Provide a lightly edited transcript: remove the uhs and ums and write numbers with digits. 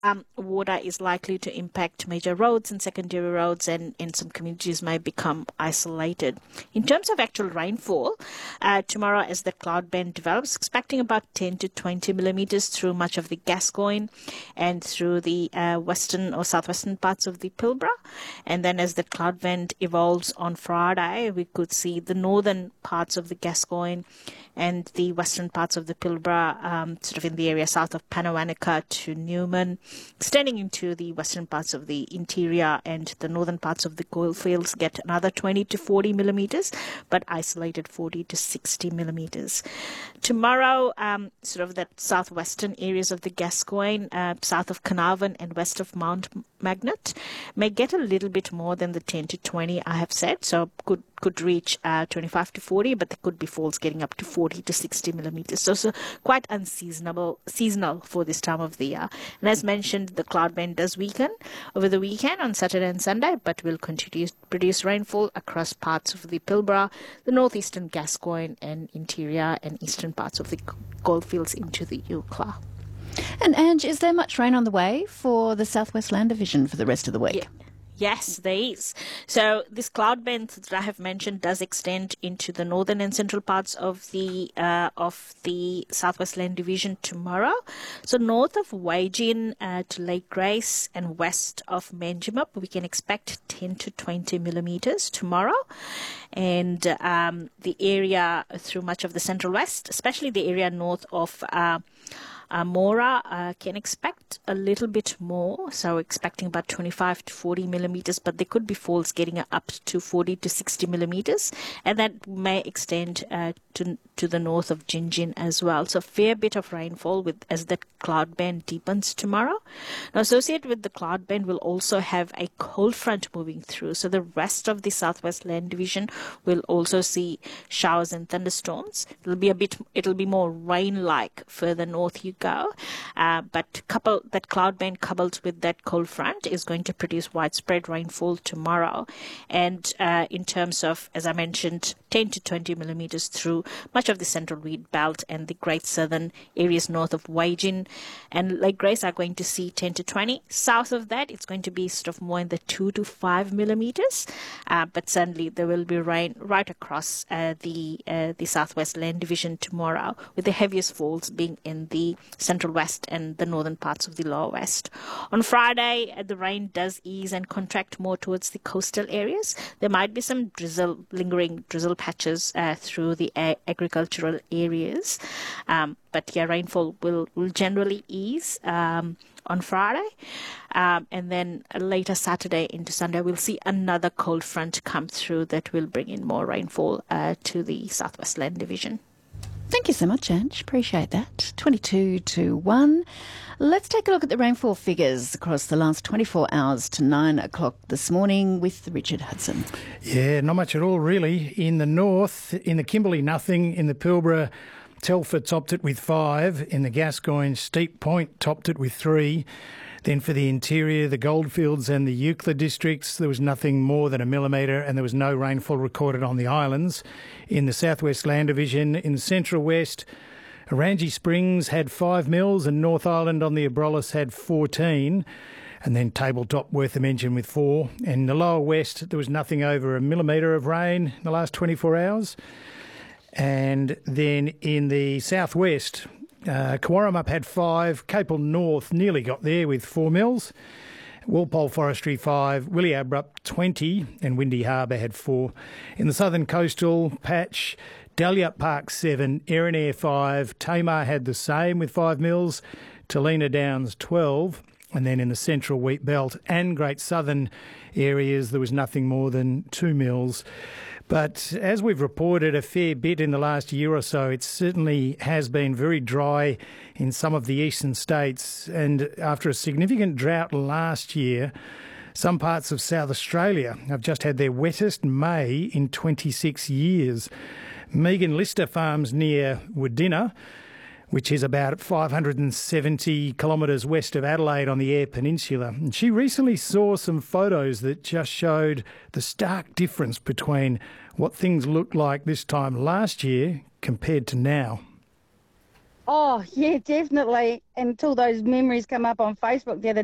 Water is likely to impact major roads and secondary roads, and in some communities may become isolated. In terms of actual rainfall, tomorrow as the cloud band develops, expecting about 10 to 20 millimeters through much of the Gascoyne and through the western or southwestern parts of the Pilbara. And then as the cloud band evolves on Friday, we could see the northern parts of the Gascoyne and the western parts of the Pilbara, sort of in the area south of Panawanica to Newman, extending into the western parts of the interior, and the northern parts of the Goldfields get another 20 to 40 millimeters, but isolated 40 to 60 millimeters. Tomorrow, sort of the southwestern areas of the Gascoyne, south of Carnarvon and west of Mount Magnet, may get a little bit more than the 10 to 20 I have said, so could reach 25 to 40, but there could be falls getting up to 40 to 60 millimeters. So quite seasonal for this time of the year. And as mentioned, the cloud band does weaken over the weekend on Saturday and Sunday, but will continue to produce rainfall across parts of the Pilbara, the northeastern Gascoyne and interior and eastern parts of the Goldfields into the Eucla. And Ange, is there much rain on the way for the Southwest Land Division for the rest of the week? Yeah. Yes, there is. So this cloud band that I have mentioned does extend into the northern and central parts of the Southwest Land Division tomorrow. So north of Waigin to Lake Grace and west of Manjimup, we can expect 10 to 20 millimeters tomorrow. And the area through much of the central west, especially the area north of Mora, can expect a little bit more, so expecting about 25 to 40 millimeters, but there could be falls getting up to 40 to 60 millimeters, and that may extend to the north of Gingin as well. So a fair bit of rainfall as the cloud band deepens tomorrow. Now, associated with the cloud band, we'll also have a cold front moving through, so the rest of the Southwest Land Division will also see showers and thunderstorms. It'll be more rain-like further north you go, but that cloud band coupled with that cold front is going to produce widespread rainfall tomorrow. And in terms of, as I mentioned, 10 to 20 millimeters through much of the central wheat belt and the great southern areas north of Waigin and Lake Grace are going to see 10 to 20. South of that, it's going to be sort of more in the 2 to 5 millimeters, but certainly there will be rain right across the Southwest Land Division tomorrow, with the heaviest falls being in the central west and the northern parts of the lower west. On Friday, the rain does ease and contract more towards the coastal areas. There might be some lingering drizzle patches through the agricultural areas, but yeah, rainfall will generally ease on Friday, and then later Saturday into Sunday we'll see another cold front come through that will bring in more rainfall to the Southwest Land Division. Thank you so much, Ange. Appreciate that. 22 to 1. Let's take a look at the rainfall figures across the last 24 hours to 9 o'clock this morning with Richard Hudson. Yeah, not much at all really. In the north, in the Kimberley, nothing. In the Pilbara, Telford topped it with 5. In the Gascoyne, Steep Point topped it with 3. Then for the interior, the Goldfields and the Eucla districts, there was nothing more than a millimetre, and there was no rainfall recorded on the islands. In the Southwest Land Division, in the Central West, Orangi Springs had 5 mils and North Island on the Abrolhos had 14. And then Tabletop, worth a mention, with 4. In the Lower West, there was nothing over a millimetre of rain in the last 24 hours. And then in the Southwest, Kawarramup had 5, Capel North nearly got there with 4 mils, Walpole Forestry 5, Williabrup 20, and Windy Harbour had 4. In the southern coastal patch, Dalyup Park 7, Erin 5, Tamar had the same with 5 mils, Talina Downs 12, and then in the central wheat belt and great southern areas there was nothing more than 2 mils. But as we've reported a fair bit in the last year or so, it certainly has been very dry in some of the eastern states. And after a significant drought last year, some parts of South Australia have just had their wettest May in 26 years. Megan Lister farms near Wadina, which is about 570 kilometres west of Adelaide on the Eyre Peninsula. And she recently saw some photos that just showed the stark difference between what things looked like this time last year compared to now. Oh, yeah, definitely. Until those memories come up on Facebook the other